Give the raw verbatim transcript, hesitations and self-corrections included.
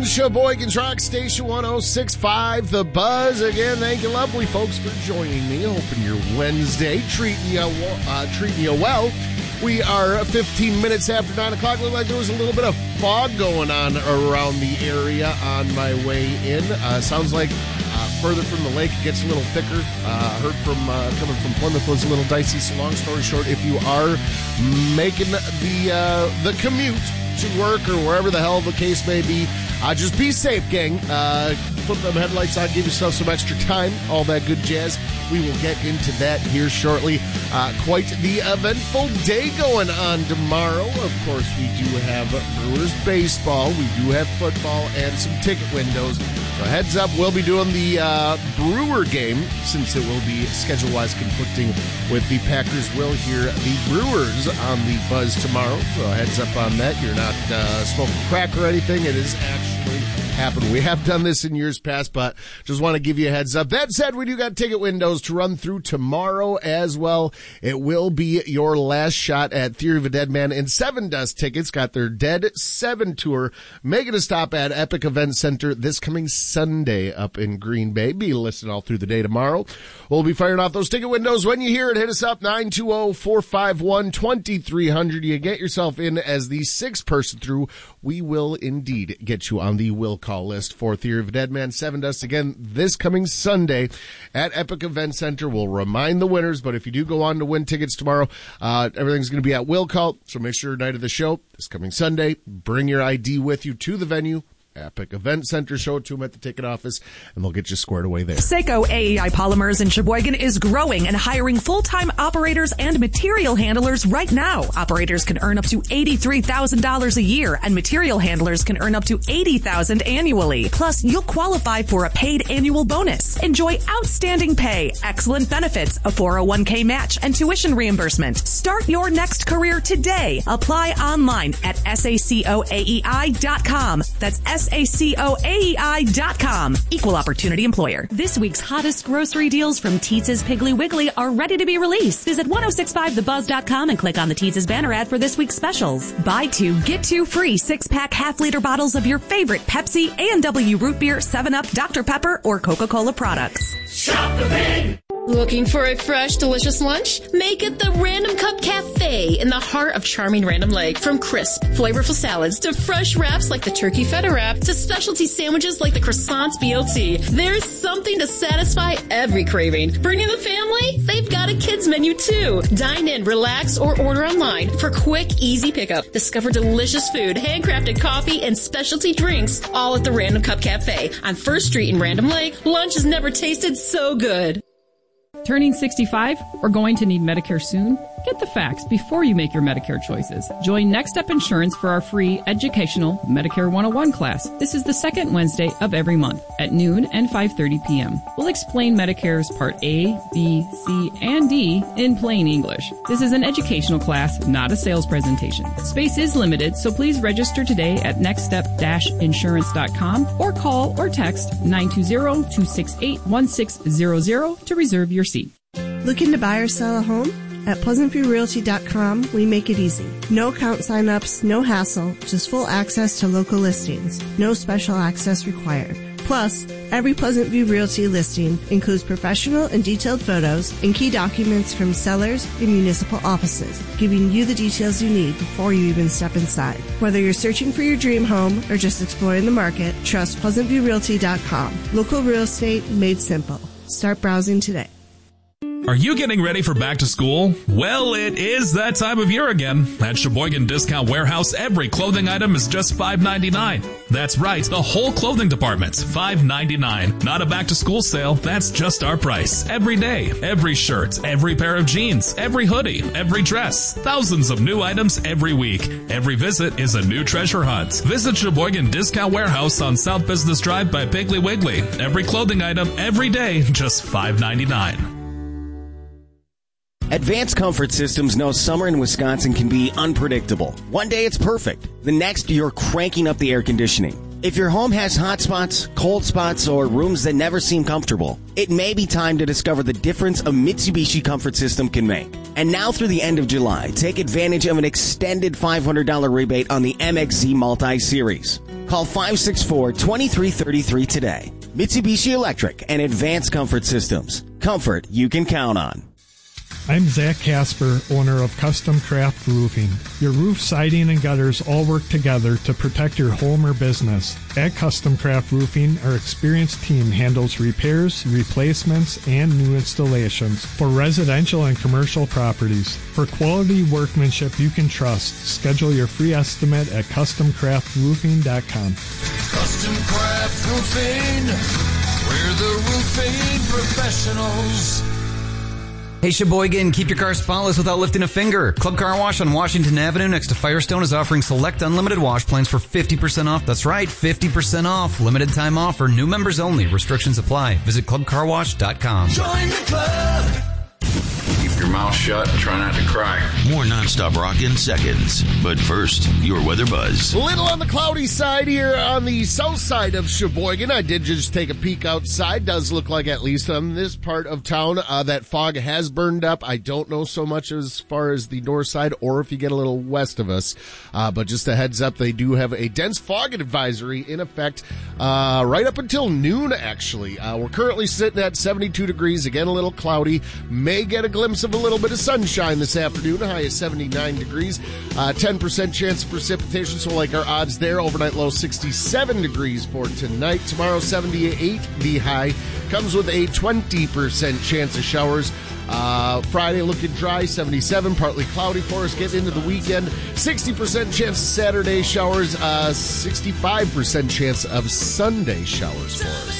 on Sheboygan's Rock Station one oh six point five, The Buzz. Again, thank you, lovely folks, for joining me. Hoping your Wednesday treating you, uh, treating you well. We are fifteen minutes after nine o'clock. Looked like there was a little bit of fog going on around the area on my way in. Uh, sounds like uh, further from the lake, it gets a little thicker. Uh, heard from uh, coming from Plymouth was a little dicey. So long story short, if you are making the uh, the commute to work or wherever the hell the case may be, uh, just be safe, gang. Uh, put them headlights on, give yourself some extra time, all that good jazz. We will get into that here shortly. Uh, quite the eventful day going on tomorrow. Of course, we do have Brewers baseball, we do have football, and some ticket windows. So heads up, we'll be doing the uh, Brewer game, since it will be schedule-wise conflicting with the Packers. We'll hear the Brewers on the Buzz tomorrow. So heads up on that. You're not uh, smoking crack or anything. It is actually happened. We have done this in years past, but just want to give you a heads up. That said, we do got ticket windows to run through tomorrow as well. It will be your last shot at Theory of a Dead Man and Seven Dust tickets. Got their Dead seven tour making a stop at Epic Event Center this coming Sunday up in Green Bay. Be listening all through the day tomorrow. We'll be firing off those ticket windows. When you hear it, hit us up, nine two zero, four five one, two three zero zero. You get yourself in as the sixth person through. We will indeed get you on the will call list for Theory of a Dead Man, Seven Dust again this coming Sunday at Epic Event Center. We'll remind the winners, but if you do go on to win tickets tomorrow, uh, everything's going to be at will call. So make sure night of the show this coming Sunday, bring your I D with you to the venue. Epic Event Center, show it to them at the ticket office, and they'll get you squared away there. Seiko A E I Polymers in Sheboygan is growing and hiring full-time operators and material handlers right now. Operators can earn up to eighty-three thousand dollars a year, and material handlers can earn up to eighty thousand dollars annually. Plus, you'll qualify for a paid annual bonus. Enjoy outstanding pay, excellent benefits, a four oh one k match, and tuition reimbursement. Start your next career today. Apply online at saco A E I dot com. That's S A C O A E I dot com. Equal opportunity employer. This week's hottest grocery deals from Teetz's Piggly Wiggly are ready to be released. Visit ten sixty-five the buzz dot com and click on the Teetz's banner ad for this week's specials. Buy two, get two free six-pack half-liter bottles of your favorite Pepsi, A and W Root Beer, seven up, Doctor Pepper, or Coca-Cola products. Shop the Pig! Looking for a fresh, delicious lunch? Make it the Random Cup Cafe in the heart of charming Random Lake. From crisp, flavorful salads to fresh wraps like the turkey feta wrap to specialty sandwiches like the croissants B L T, there's something to satisfy every craving. Bring in the family? They've got a kids menu too. Dine in, relax, or order online for quick, easy pickup. Discover delicious food, handcrafted coffee, and specialty drinks all at the Random Cup Cafe on First Street in Random Lake. Lunch has never tasted so good. Turning sixty-five or going to need Medicare soon? Get the facts before you make your Medicare choices. Join Next Step Insurance for our free educational Medicare one oh one class. This is the second Wednesday of every month at noon and five thirty p.m. We'll explain Medicare's Part A, B, C, and D in plain English. This is an educational class, not a sales presentation. Space is limited, so please register today at next step dash insurance dot com or call or text nine two zero, two six eight, one six zero zero to reserve your seat. Looking to buy or sell a home? At pleasant view realty dot com, we make it easy. No account sign-ups, no hassle, just full access to local listings. No special access required. Plus, every Pleasant View Realty listing includes professional and detailed photos and key documents from sellers and municipal offices, giving you the details you need before you even step inside. Whether you're searching for your dream home or just exploring the market, trust pleasant view realty dot com. Local real estate made simple. Start browsing today. Are you getting ready for back to school? Well, it is that time of year again. At Sheboygan Discount Warehouse, every clothing item is just five ninety-nine. That's right, the whole clothing department's five ninety-nine. Not a back to school sale, that's just our price. Every day, every shirt, every pair of jeans, every hoodie, every dress. Thousands of new items every week. Every visit is a new treasure hunt. Visit Sheboygan Discount Warehouse on South Business Drive by Piggly Wiggly. Every clothing item, every day, just five ninety-nine. Advanced Comfort Systems knows summer in Wisconsin can be unpredictable. One day it's perfect. The next, you're cranking up the air conditioning. If your home has hot spots, cold spots, or rooms that never seem comfortable, it may be time to discover the difference a Mitsubishi Comfort System can make. And now through the end of July, take advantage of an extended five hundred dollars rebate on the M X Z Multi-Series. Call five six four, two three three three today. Mitsubishi Electric and Advanced Comfort Systems. Comfort you can count on. I'm Zach Casper, owner of Custom Craft Roofing. Your roof, siding, and gutters all work together to protect your home or business. At Custom Craft Roofing, our experienced team handles repairs, replacements, and new installations for residential and commercial properties. For quality workmanship you can trust, schedule your free estimate at custom craft roofing dot com. Custom Craft Roofing, we're the roofing professionals. Hey Sheboygan, keep your car spotless without lifting a finger. Club Car Wash on Washington Avenue next to Firestone is offering select unlimited wash plans for fifty percent off. That's right, fifty percent off. Limited time offer, new members only. Restrictions apply. Visit club car wash dot com. Join the club. Keep your mouth shut and try not to cry. More nonstop rock in seconds. But first, your weather buzz. A little on the cloudy side here on the south side of Sheboygan. I did just take a peek outside. Does look like, at least on this part of town, uh, that fog has burned up. I don't know so much as far as the north side or if you get a little west of us. Uh, but just a heads up, they do have a dense fog advisory in effect uh, right up until noon, actually. Uh, we're currently sitting at seventy-two degrees. Again, a little cloudy. May get a glimpse of a little bit of sunshine this afternoon. High is seventy-nine degrees. Uh, ten percent chance of precipitation, so like our odds there. Overnight low sixty-seven degrees for tonight. Tomorrow seventy-eight, the high. Comes with a twenty percent chance of showers. Uh, Friday looking dry, seventy-seven, partly cloudy for us. Getting into the weekend, sixty percent chance of Saturday showers, uh, sixty-five percent chance of Sunday showers for us.